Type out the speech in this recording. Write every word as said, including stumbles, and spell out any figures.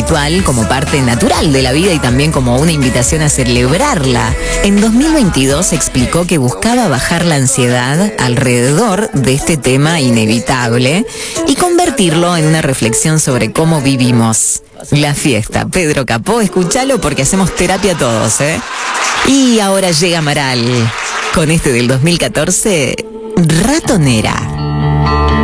espiritual como parte natural de la vida y también como una invitación a celebrarla. En dos mil veintidós explicó que buscaba bajar la ansiedad alrededor de este tema inevitable y convertirlo en una reflexión sobre cómo vivimos la fiesta. Pedro Capó, escúchalo porque hacemos terapia todos, ¿eh? Y ahora llega Amaral con este del dos mil catorce, Ratonera.